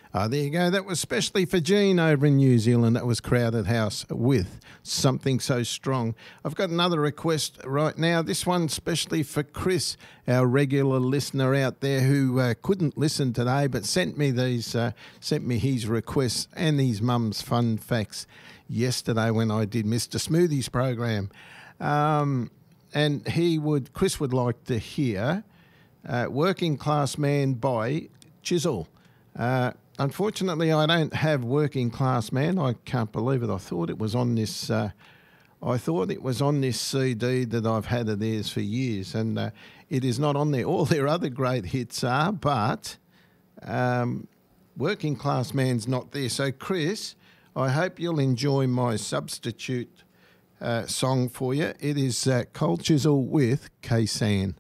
There you go. That was specially for Jean over in New Zealand. That was Crowded House with Something So Strong. I've got another request right now. This one specially for Chris, our regular listener out there who couldn't listen today, but sent me his requests and his mum's fun facts yesterday when I did Mr. Smoothie's program. And Chris would like to hear Working Class Man by Chisel. Unfortunately, I don't have Working Class Man. I can't believe it. I thought it was on this CD that I've had of theirs for years, and it is not on there. All their other great hits are, but Working Class Man's not there. So, Chris, I hope you'll enjoy my substitute song for you. It is Cold Chisel with K-San.